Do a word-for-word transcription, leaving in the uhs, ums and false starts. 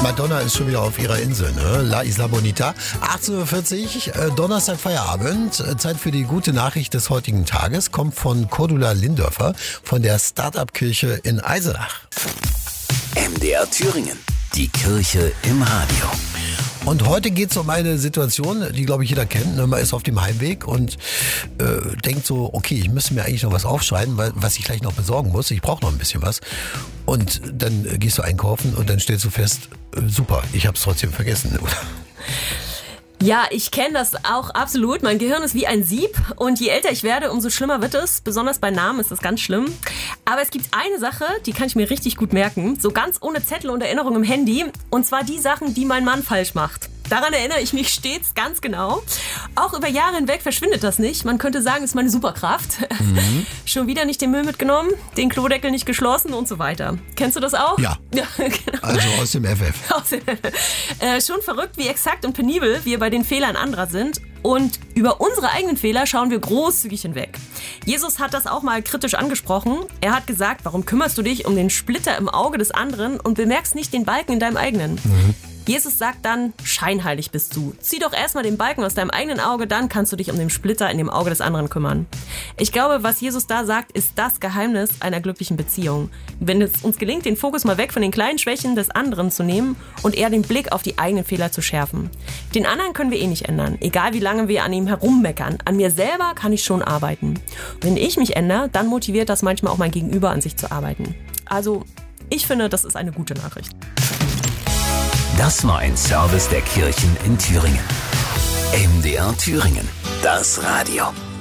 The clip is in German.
Madonna ist schon wieder auf ihrer Insel, ne? La Isla Bonita. achtzehn Uhr vierzig, äh, Donnerstag Feierabend. Äh, Zeit für die gute Nachricht des heutigen Tages. Kommt von Cordula Lindörfer von der Start-up-Kirche in Eisenach. M D R Thüringen. Die Kirche im Radio. Und heute geht es um eine Situation, die, glaube ich, jeder kennt. Man ist auf dem Heimweg und äh, denkt so, okay, ich müsste mir eigentlich noch was aufschreiben, weil, was ich gleich noch besorgen muss. Ich brauche noch ein bisschen was. Und dann äh, gehst du einkaufen und dann stellst du fest, äh, super, ich habe es trotzdem vergessen. Ja, ich kenne das auch absolut. Mein Gehirn ist wie ein Sieb und je älter ich werde, umso schlimmer wird es. Besonders bei Namen ist das ganz schlimm. Aber es gibt eine Sache, die kann ich mir richtig gut merken. So ganz ohne Zettel und Erinnerung im Handy. Und zwar die Sachen, die mein Mann falsch macht. Daran erinnere ich mich stets ganz genau. Auch über Jahre hinweg verschwindet das nicht. Man könnte sagen, es ist meine Superkraft. Mhm. Schon wieder nicht den Müll mitgenommen, den Klodeckel nicht geschlossen und so weiter. Kennst du das auch? Ja, ja genau. Also aus dem F F. Aus dem F F. Äh, schon verrückt, wie exakt und penibel wir bei den Fehlern anderer sind. Und über unsere eigenen Fehler schauen wir großzügig hinweg. Jesus hat das auch mal kritisch angesprochen. Er hat gesagt, warum kümmerst du dich um den Splitter im Auge des anderen und bemerkst nicht den Balken in deinem eigenen? Mhm. Jesus sagt dann, scheinheilig bist du. Zieh doch erstmal den Balken aus deinem eigenen Auge, dann kannst du dich um den Splitter in dem Auge des anderen kümmern. Ich glaube, was Jesus da sagt, ist das Geheimnis einer glücklichen Beziehung. Wenn es uns gelingt, den Fokus mal weg von den kleinen Schwächen des anderen zu nehmen und eher den Blick auf die eigenen Fehler zu schärfen. Den anderen können wir eh nicht ändern, egal wie lange wir an ihm herummeckern. An mir selber kann ich schon arbeiten. Wenn ich mich ändere, dann motiviert das manchmal auch mein Gegenüber, an sich zu arbeiten. Also, ich finde, das ist eine gute Nachricht. Das war ein Service der Kirchen in Thüringen. M D R Thüringen, das Radio.